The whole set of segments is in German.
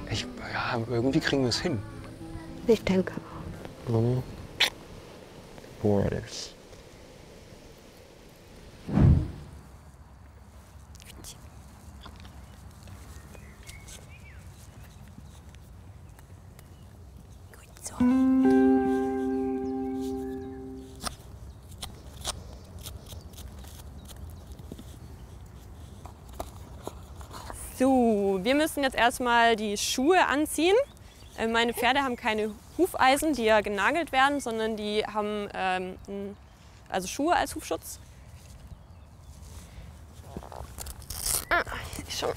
Ja, irgendwie kriegen wir es hin. Ich denke auch. Borders. So, wir müssen jetzt erstmal die Schuhe anziehen. Meine Pferde haben keine Hufeisen, die ja genagelt werden, sondern die haben also Schuhe als Hufschutz. Ich sehe schon.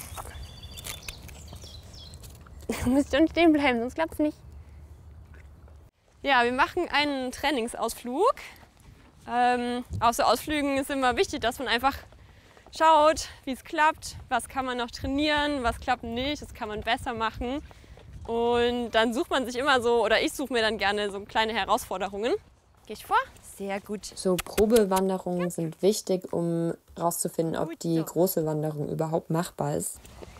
Du musst schon stehen bleiben, sonst klappt es nicht. Ja, wir machen einen Trainingsausflug. Auf so Ausflügen ist immer wichtig, dass man einfach schaut, wie es klappt, was kann man noch trainieren, was klappt nicht, das kann man besser machen. Und dann sucht man sich immer so, oder ich suche mir dann gerne so kleine Herausforderungen. Gehe ich vor? Sehr gut. So Probewanderungen sind wichtig, um herauszufinden, ob die große Wanderung überhaupt machbar ist.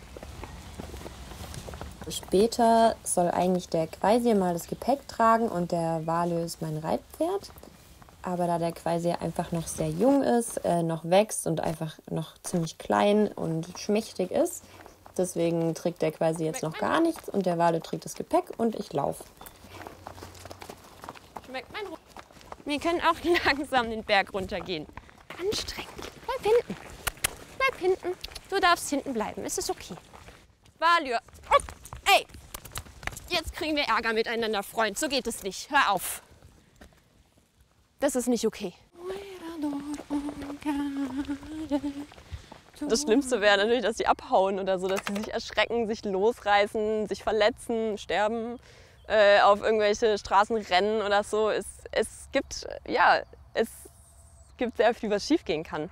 Später soll eigentlich der Quaisier mal das Gepäck tragen und der Valö ist mein Reitpferd. Aber da der Quaisier einfach noch sehr jung ist, noch wächst und einfach noch ziemlich klein und schmächtig ist, deswegen trägt der Quaisier jetzt noch gar nichts und der Valö trägt das Gepäck und ich laufe. Schmeckt mein Rot. Wir können auch langsam den Berg runtergehen. Anstrengend. Bleib hinten. Bleib hinten. Du darfst hinten bleiben. Es ist okay. Valö. Oh, ey. Jetzt kriegen wir Ärger miteinander, Freund. So geht es nicht. Hör auf. Das ist nicht okay. Das Schlimmste wäre natürlich, dass sie abhauen oder so, dass sie sich erschrecken, sich losreißen, sich verletzen, sterben, auf irgendwelche Straßen rennen oder so. Es gibt sehr viel, was schiefgehen kann.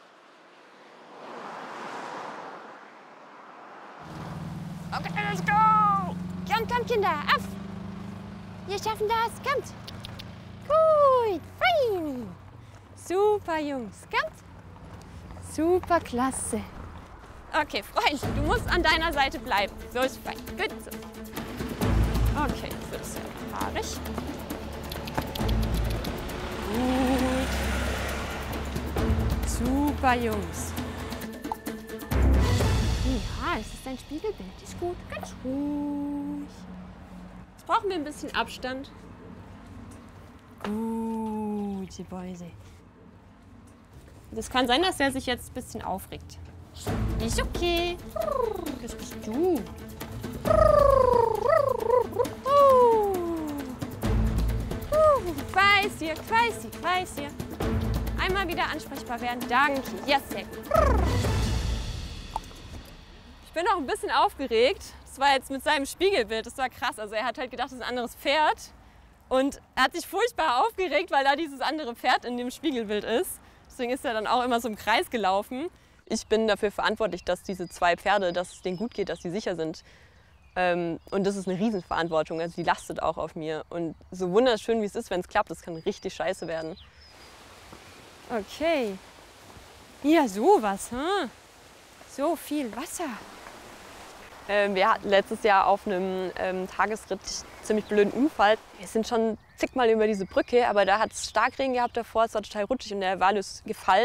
Okay, let's go! Kommt, Kinder, auf! Wir schaffen das, kommt! Gut, fein! Super, Jungs, kommt! Super, klasse! Okay, Freund, du musst an deiner Seite bleiben. So ist fein. Gut so. Okay, jetzt wird es ja haarig. Gut. Super, Jungs. Ja, es ist ein Spiegelbild. Ist gut, ganz ruhig. Jetzt brauchen wir ein bisschen Abstand. Gute Beuse. Das kann sein, dass er sich jetzt ein bisschen aufregt. Ist okay. Das bist du. Quaisier. Einmal wieder ansprechbar werden. Danke. Ja, sehr gut. Ich bin auch ein bisschen aufgeregt. Das war jetzt mit seinem Spiegelbild. Das war krass. Also er hat halt gedacht, das ist ein anderes Pferd. Und er hat sich furchtbar aufgeregt, weil da dieses andere Pferd in dem Spiegelbild ist. Deswegen ist er dann auch immer so im Kreis gelaufen. Ich bin dafür verantwortlich, dass diese zwei Pferde, dass es denen gut geht, dass sie sicher sind. Und das ist eine Riesenverantwortung. Also die lastet auch auf mir. Und so wunderschön, wie es ist, wenn es klappt, das kann richtig scheiße werden. Okay. Ja, sowas, hm? So viel Wasser. Wir hatten letztes Jahr auf einem Tagesritt ziemlich blöden Unfall. Wir sind schon zigmal über diese Brücke, aber da hat es Starkregen gehabt davor, es war total rutschig und der Valö ist gefallen.